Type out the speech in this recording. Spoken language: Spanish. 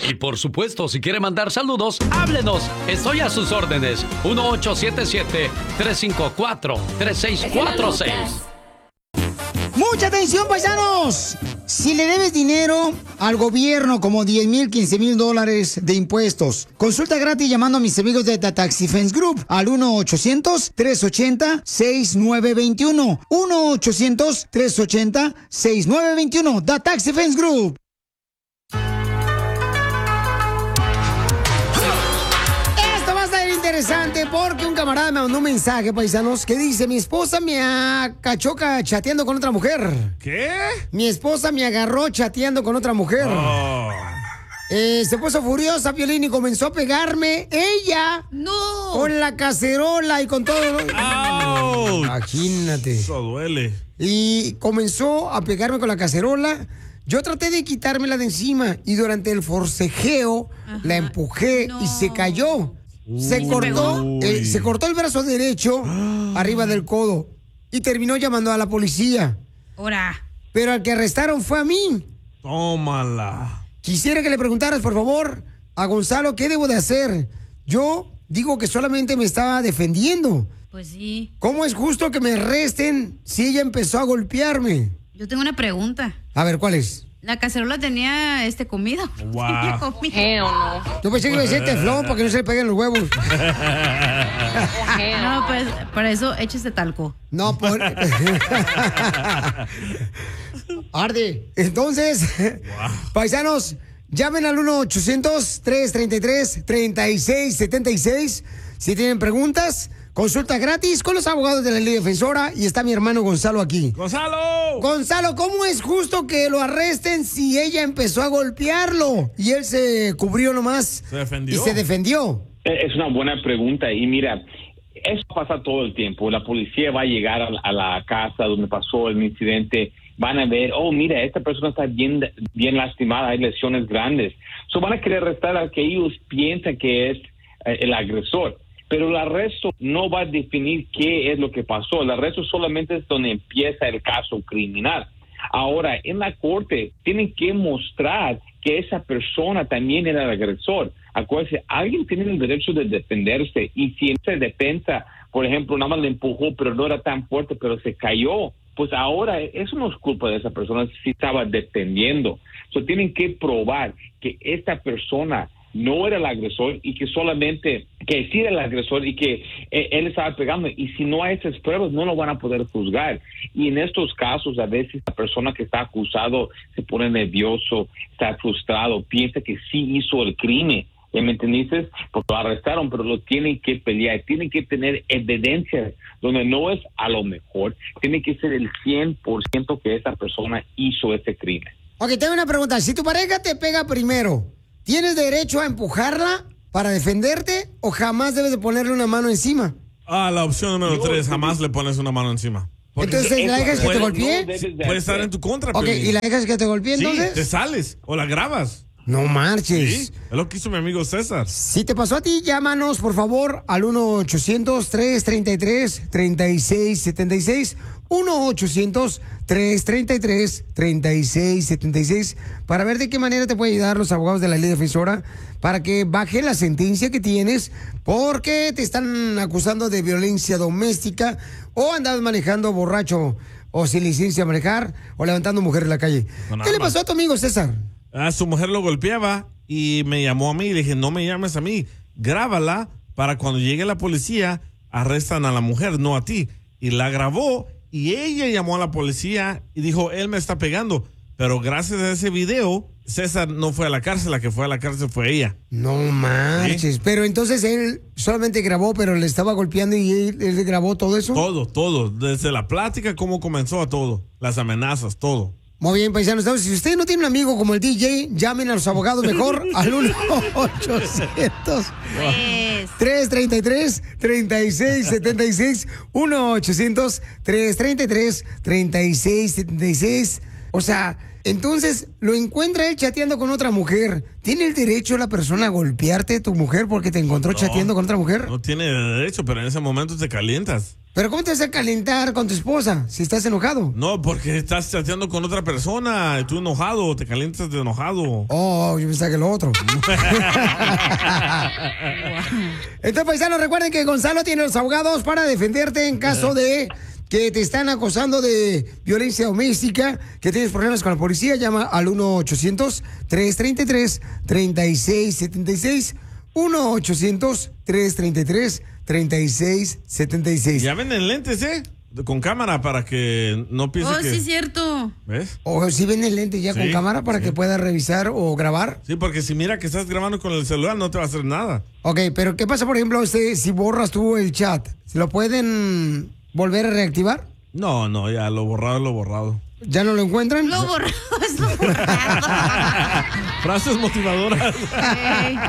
Y por supuesto, si quiere mandar saludos, háblenos. Estoy a sus órdenes. 1877-354-3646. ¡Mucha atención, paisanos! Si le debes dinero al gobierno, como 10,000, 15,000 dólares de impuestos, consulta gratis llamando a mis amigos de The Tax Defense Group al 1-800-380-6921. 1-800-380-6921. The Tax Defense Group. Interesante porque un camarada me mandó un mensaje, paisanos, que dice: mi esposa me cachó chateando con otra mujer. ¿Qué? Mi esposa me agarró chateando con otra mujer. Oh. Se puso furiosa, Piolín, y comenzó a pegarme ella. ¡No! Con la cacerola y con todo. ¡Auch! Imagínate. Eso duele. Y comenzó a pegarme con la cacerola. Yo traté de quitármela de encima y durante el forcejeo la empujé y se cayó. Se cortó el brazo derecho arriba del codo y terminó llamando a la policía. Ahora. Pero al que arrestaron fue a mí. Tómala. Quisiera que le preguntaras, por favor, a Gonzalo, ¿qué debo de hacer? Yo digo que solamente me estaba defendiendo. Pues sí. ¿Cómo es justo que me arresten si ella empezó a golpearme? Yo tengo una pregunta. A ver, ¿cuál es? La cacerola tenía comida. Wow. No. Yo pensé que iba a decir teflón para que no se le peguen los huevos. No, pues para eso échese talco. No, por... Arde. Entonces, paisanos, llamen al 1-800-333-3676 si tienen preguntas. Consulta gratis con los abogados de la Ley Defensora y está mi hermano Gonzalo aquí. ¡Gonzalo! Gonzalo, ¿cómo es justo que lo arresten si ella empezó a golpearlo y él se cubrió nomás? Se defendió. Y se defendió. Es una buena pregunta y mira, eso pasa todo el tiempo. La policía va a llegar a la casa donde pasó el incidente, van a ver, oh, mira, esta persona está bien lastimada, hay lesiones grandes. So van a querer arrestar al que ellos piensan que es el agresor. Pero el arresto no va a definir qué es lo que pasó. El arresto solamente es donde empieza el caso criminal. Ahora, en la corte tienen que mostrar que esa persona también era el agresor. Acuérdense, alguien tiene el derecho de defenderse y si esa defensa, por ejemplo, nada más le empujó pero no era tan fuerte, pero se cayó, pues ahora eso no es culpa de esa persona si estaba defendiendo. Tienen que probar que esta persona no era el agresor y que solamente, que sí era el agresor y que él estaba pegando. Y si no hay esas pruebas, no lo van a poder juzgar. Y en estos casos, a veces la persona que está acusado se pone nervioso, está frustrado, piensa que sí hizo el crimen. ¿Ya me entendiste? Porque lo arrestaron, pero lo tienen que pelear. Tienen que tener evidencia donde no es a lo mejor. Tiene que ser el 100% que esa persona hizo ese crimen. Ok, tengo una pregunta. Si tu pareja te pega primero, ¿tienes derecho a empujarla para defenderte o jamás debes de ponerle una mano encima? La opción número 3, jamás le pones una mano encima. Porque entonces, ¿la dejas que te golpee? Puede estar en tu contra. Ok, ¿y la dejas que te golpee entonces? Sí, te sales o la grabas. No marches. Sí, es lo que hizo mi amigo César. Si te pasó a ti, llámanos, por favor, al 1-800-333-3676. 1-800-333-3676 para ver de qué manera te puede ayudar los abogados de la Ley Defensora para que baje la sentencia que tienes porque te están acusando de violencia doméstica o andas manejando borracho o sin licencia de manejar o levantando mujer en la calle. ¿Qué le pasó a tu amigo César? Su mujer lo golpeaba y me llamó a mí y le dije, no me llames a mí, grábala para cuando llegue la policía arrestan a la mujer, no a ti. Y la grabó y ella llamó a la policía y dijo, él me está pegando. Pero gracias a ese video, César no fue a la cárcel, la que fue a la cárcel fue ella. No manches, ¿sí? Pero entonces él solamente grabó, pero le estaba golpeando y él grabó todo eso. Todo, desde la plática, cómo comenzó a todo, las amenazas, todo. Muy bien, paisanos. Entonces, si usted no tiene un amigo como el DJ, llamen a los abogados mejor al 1-800-333-3676. 1-800-333-3676. O sea, entonces lo encuentra él chateando con otra mujer. ¿Tiene el derecho la persona a golpearte, tu mujer, porque te encontró chateando con otra mujer? No tiene derecho, pero en ese momento te calientas. Pero ¿cómo te vas a calentar con tu esposa si estás enojado? No, porque estás chateando con otra persona, y tú enojado, te calientas de enojado. Oh, yo pensaba que lo otro. Entonces, paisanos, recuerden que Gonzalo tiene los abogados para defenderte en caso de que te están acosando de violencia doméstica, que tienes problemas con la policía. Llama al 1-800-333-3676. 1-800-333-3676. Ya venden lentes, con cámara para que no piense Oh, que... sí, cierto. ¿Ves? O si venden lentes ya con Sí, cámara para que puedas revisar o grabar. Sí, porque si mira que estás grabando con el celular no te va a hacer nada. Ok, pero ¿qué pasa, por ejemplo, si borras tú el chat? ¿Se lo pueden volver a reactivar? No, ya lo borrado. ¿Ya no lo encuentran? Lo borrado es lo borrado. Frases motivadoras. Ey.